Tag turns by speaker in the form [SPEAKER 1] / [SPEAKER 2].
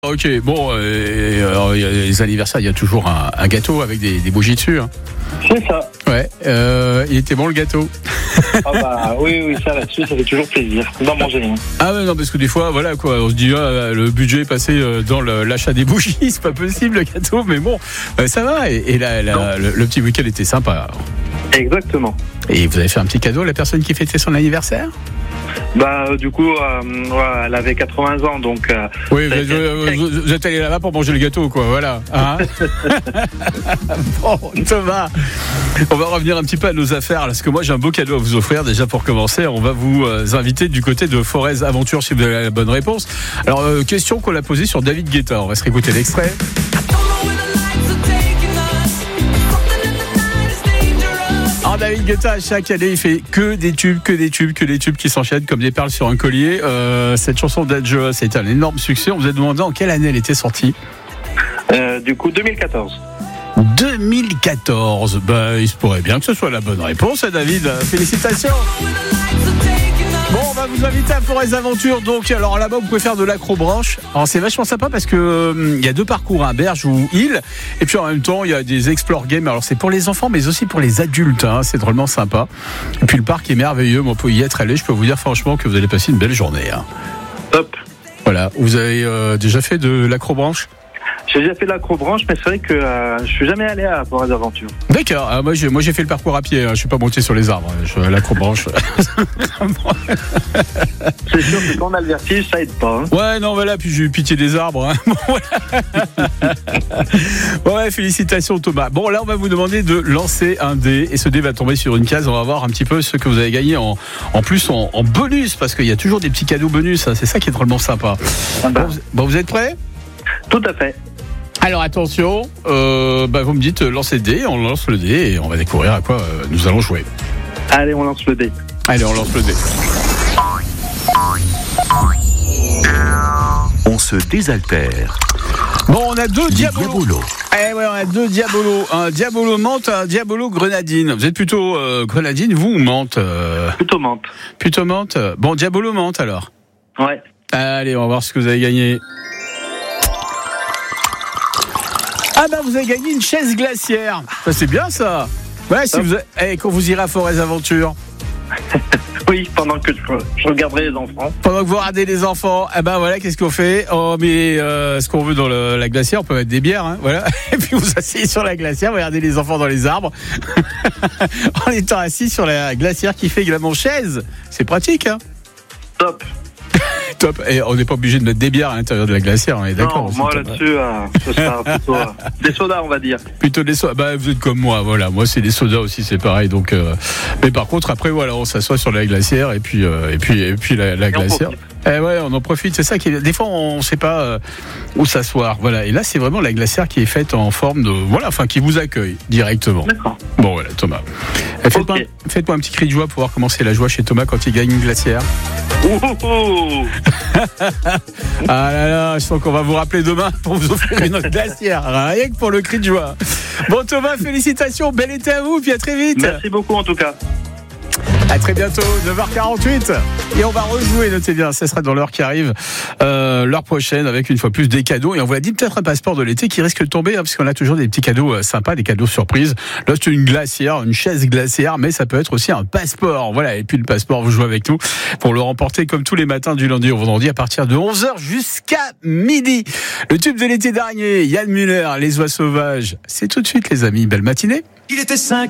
[SPEAKER 1] Ok, bon, alors, il y a les anniversaires, il y a toujours un gâteau avec des bougies dessus. Hein.
[SPEAKER 2] C'est ça.
[SPEAKER 1] Ouais, il était bon le gâteau.
[SPEAKER 2] Ah bah oui, ça là-dessus, ça fait toujours plaisir d'en manger. Hein.
[SPEAKER 1] Ah ouais, non, parce que des fois, voilà quoi, on se dit, le budget est passé dans l'achat des bougies, c'est pas possible le gâteau, mais bon, ça va. Et le petit week-end était sympa. Alors.
[SPEAKER 2] Exactement.
[SPEAKER 1] Et vous avez fait un petit cadeau à la personne qui fêtait son anniversaire ?
[SPEAKER 2] Bah du coup, elle avait 80 ans, donc.
[SPEAKER 1] Oui, vous êtes allé là-bas pour manger le gâteau, quoi, voilà. Hein. Bon, Thomas, on va revenir un petit peu à nos affaires, parce que moi j'ai un beau cadeau à vous offrir. Déjà pour commencer, on va vous inviter du côté de Forez Aventure si vous avez la bonne réponse. Alors, question qu'on a posée sur David Guetta. On va se réécouter l'extrait. Alors David Guetta, chaque année, il fait que des tubes qui s'enchaînent comme des perles sur un collier. Cette chanson d'Adjoa, c'était un énorme succès. On vous a demandé en quelle année elle était sortie.
[SPEAKER 2] Du coup, 2014.
[SPEAKER 1] 2014. Il se pourrait bien que ce soit la bonne réponse, David. Félicitations. Bon, on va vous inviter à Forez Aventure. Donc, alors là-bas, vous pouvez faire de l'acrobranche. Alors, c'est vachement sympa parce que il y a deux parcours, berge ou île. Et puis, en même temps, il y a des explore games. Alors, c'est pour les enfants, mais aussi pour les adultes. Hein. C'est drôlement sympa. Et puis, le parc est merveilleux. Moi, pour y être allé, je peux vous dire franchement que vous allez passer une belle journée. Hein.
[SPEAKER 2] Top.
[SPEAKER 1] Voilà. Vous avez déjà fait de l'acrobranche ?
[SPEAKER 2] J'ai déjà fait l'acrobranche, mais c'est vrai que je suis jamais allé à Forez Aventure.
[SPEAKER 1] D'accord. Moi, j'ai fait le parcours à pied. Je suis pas monté sur les arbres. L'acrobranche.
[SPEAKER 2] C'est sûr que quand on a le vertige, ça aide pas. Hein.
[SPEAKER 1] Ouais, non, voilà. Puis j'ai eu pitié des arbres. Hein. Ouais, félicitations Thomas. Bon, là, on va vous demander de lancer un dé et ce dé va tomber sur une case. On va voir un petit peu ce que vous avez gagné en plus en bonus, parce qu'il y a toujours des petits cadeaux bonus. Hein. C'est ça qui est drôlement sympa. Bon, vous êtes prêts ?
[SPEAKER 2] Tout à fait.
[SPEAKER 1] Alors attention, vous me dites lancez le dé, on lance le dé et on va découvrir à quoi nous allons jouer.
[SPEAKER 2] Allez, on lance le dé.
[SPEAKER 1] Allez, on lance le dé.
[SPEAKER 3] On se désaltère.
[SPEAKER 1] Bon, on a deux
[SPEAKER 3] diabolos.
[SPEAKER 1] Eh ouais, on a deux diabolos. Un diabolo menthe, un diabolo grenadine. Vous êtes plutôt grenadine, vous, ou menthe
[SPEAKER 2] Plutôt menthe.
[SPEAKER 1] Plutôt menthe. Bon, diabolo menthe alors.
[SPEAKER 2] Ouais.
[SPEAKER 1] Allez, on va voir ce que vous avez gagné. Vous avez gagné une chaise glaciaire. Ça, c'est bien ça. Ouais, si vous quand vous irez à Forez Aventure.
[SPEAKER 2] Oui, pendant que je regarderai les enfants.
[SPEAKER 1] Pendant que vous regardez les enfants, voilà, qu'est-ce qu'on fait ? On met ce qu'on veut dans la glacière, on peut mettre des bières, hein, voilà. Et puis vous asseyez sur la glacière, vous regardez les enfants dans les arbres, en étant assis sur la glacière qui fait également chaise. C'est pratique, hein ?
[SPEAKER 2] Top.
[SPEAKER 1] Top. Et on n'est pas obligé de mettre des bières à l'intérieur de la glacière, on est d'accord.
[SPEAKER 2] Non, aussi, moi là-dessus, ce sera plutôt des sodas, on va dire.
[SPEAKER 1] Plutôt des sodas. Vous êtes comme moi, voilà. Moi, c'est des sodas aussi, c'est pareil. Donc, mais par contre, après, voilà, on s'assoit sur la glacière et puis la glacière. On en profite. C'est ça qui est. Des fois, on ne sait pas où s'asseoir. Voilà. Et là, c'est vraiment la glacière qui est faite en forme de, qui vous accueille directement.
[SPEAKER 2] D'accord.
[SPEAKER 1] Bon, voilà, Thomas. Faites-moi un petit cri de joie pour voir comment c'est la joie chez Thomas quand il gagne une glacière. Ah là là, je sens qu'on va vous rappeler demain pour vous offrir une autre glacière, rien que pour le cri de joie. Bon Thomas, félicitations, bel été à vous, puis à très vite.
[SPEAKER 2] Merci beaucoup en tout cas.
[SPEAKER 1] À très bientôt, 9h48. Et on va rejouer, notez bien, ce sera dans l'heure qui arrive, l'heure prochaine, avec une fois plus des cadeaux. Et on vous l'a dit, peut-être un passeport de l'été qui risque de tomber, parce qu'on a toujours des petits cadeaux sympas, des cadeaux surprises. Là, c'est une glacière, une chaise glaciaire, mais ça peut être aussi un passeport. Voilà, et puis le passeport, vous jouez avec nous pour le remporter comme tous les matins du lundi au vendredi à partir de 11h jusqu'à midi. Le tube de l'été dernier, Yann Müller, Les Oies Sauvages. C'est tout de suite, les amis. Belle matinée.
[SPEAKER 4] Il était 5.